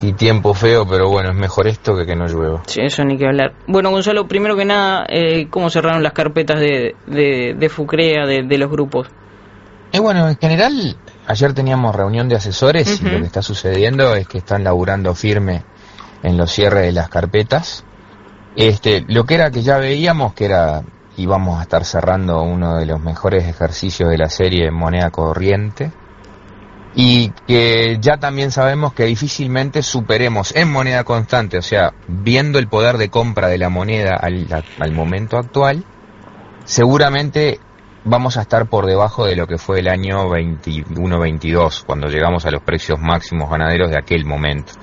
y tiempo feo, pero bueno, es mejor esto que no llueva. Sí, eso ni que hablar. Bueno, Gonzalo, primero que nada, ¿cómo cerraron las carpetas de FUCREA, de los grupos? Bueno, en general, ayer teníamos reunión de asesores y lo que está sucediendo es que están laburando firme en los cierres de las carpetas. Lo que era que ya veíamos que íbamos a estar cerrando uno de los mejores ejercicios de la serie en moneda corriente, y que ya también sabemos que difícilmente superemos en moneda constante, o sea, viendo el poder de compra de la moneda al momento actual, seguramente vamos a estar por debajo de lo que fue el año 21-22, cuando llegamos a los precios máximos ganaderos de aquel momento.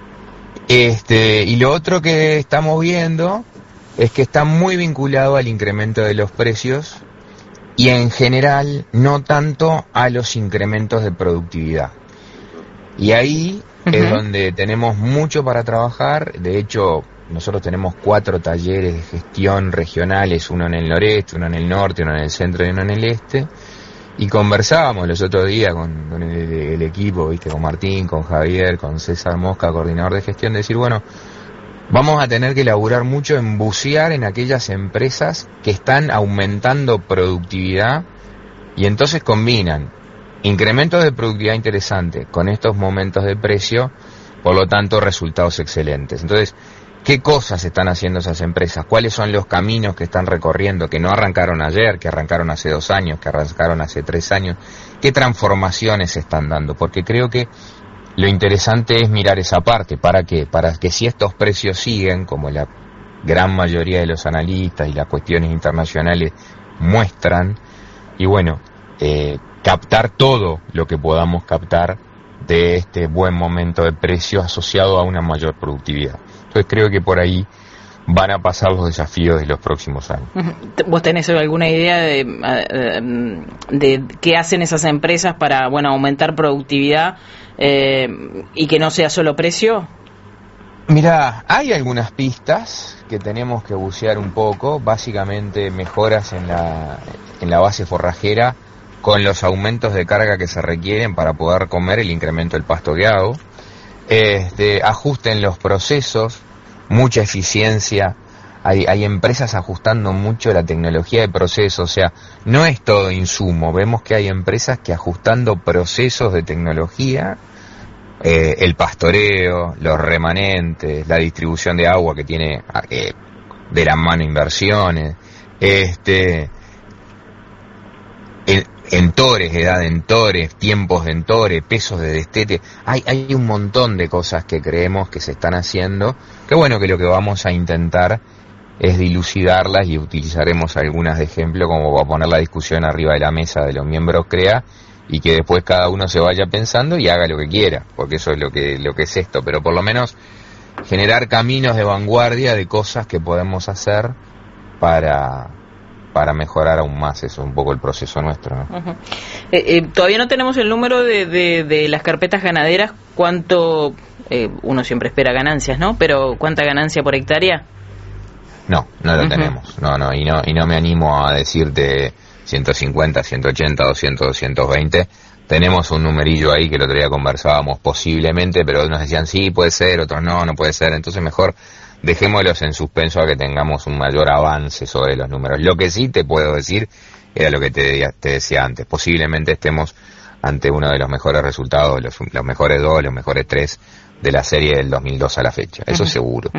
Y lo otro que estamos viendo es que está muy vinculado al incremento de los precios y en general no tanto a los incrementos de productividad. Y ahí es donde tenemos mucho para trabajar. De hecho, nosotros tenemos 4 talleres de gestión regionales, uno en el noreste, uno en el norte, uno en el centro y uno en el este. Y conversábamos los otros días con el equipo, ¿viste? Con Martín, con Javier, con César Mosca, coordinador de gestión, de decir, bueno, vamos a tener que laburar mucho en bucear en aquellas empresas que están aumentando productividad y entonces combinan incrementos de productividad interesantes con estos momentos de precio, por lo tanto resultados excelentes. Entonces, ¿qué cosas están haciendo esas empresas? ¿Cuáles son los caminos que están recorriendo, que no arrancaron ayer, que arrancaron hace 2 años, que arrancaron hace 3 años? ¿Qué transformaciones se están dando? Porque creo que lo interesante es mirar esa parte. ¿Para qué? Para que si estos precios siguen, como la gran mayoría de los analistas y las cuestiones internacionales muestran, y bueno, captar todo lo que podamos captar de este buen momento de precios asociado a una mayor productividad. Entonces creo que por ahí van a pasar los desafíos de los próximos años. ¿Vos tenés alguna idea de qué hacen esas empresas para, bueno, aumentar productividad y que no sea solo precio? Mirá, hay algunas pistas que tenemos que bucear un poco, básicamente mejoras en la base forrajera con los aumentos de carga que se requieren para poder comer el incremento del pasto que hago, ajuste en los procesos, mucha eficiencia. Hay empresas ajustando mucho la tecnología de proceso, o sea, no es todo insumo. Vemos que hay empresas que ajustando procesos de tecnología, el pastoreo, los remanentes, la distribución de agua que tiene de la mano inversiones, entores, edad de entores, tiempos de entores, pesos de destete. Hay un montón de cosas que creemos que se están haciendo, que bueno, que lo que vamos a intentar es dilucidarlas y utilizaremos algunas de ejemplo como para poner la discusión arriba de la mesa de los miembros CREA y que después cada uno se vaya pensando y haga lo que quiera, porque eso es lo que es esto, pero por lo menos generar caminos de vanguardia de cosas que podemos hacer para mejorar aún más. Eso es un poco el proceso nuestro, ¿no? Todavía no tenemos el número de las carpetas ganaderas. ¿Cuánto? Uno siempre espera ganancias, ¿no? Pero ¿cuánta ganancia por hectárea? No lo tenemos. No, y no me animo a decirte 150, 180, 200, 220. Tenemos un numerillo ahí que el otro día conversábamos posiblemente, pero nos decían sí, puede ser, otros no puede ser. Entonces mejor dejémoslos en suspenso a que tengamos un mayor avance sobre los números. Lo que sí te puedo decir era lo que te decía antes. Posiblemente estemos ante uno de los mejores resultados, los mejores 2, los mejores 3 de la serie del 2002 a la fecha. Eso seguro.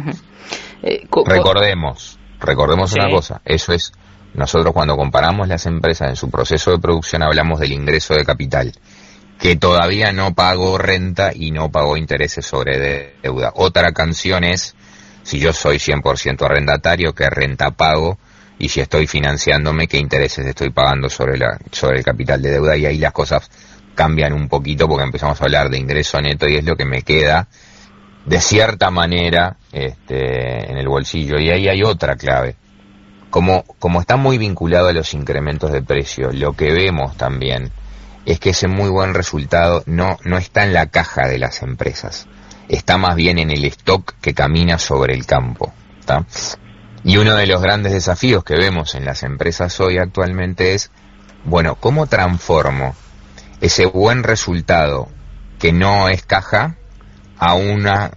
Recordemos sí. Una cosa. Eso es, nosotros cuando comparamos las empresas en su proceso de producción hablamos del ingreso de capital, que todavía no pagó renta y no pagó intereses sobre deuda. Otra canción es si yo soy 100% arrendatario, qué renta pago, y si estoy financiándome, qué intereses estoy pagando sobre el capital de deuda, y ahí las cosas cambian un poquito porque empezamos a hablar de ingreso neto y es lo que me queda de cierta manera en el bolsillo. Y ahí hay otra clave. Como está muy vinculado a los incrementos de precio, lo que vemos también es que ese muy buen resultado no está en la caja de las empresas. Está más bien en el stock que camina sobre el campo, ¿tá? Y uno de los grandes desafíos que vemos en las empresas hoy actualmente es, bueno, ¿cómo transformo ese buen resultado que no es caja, a una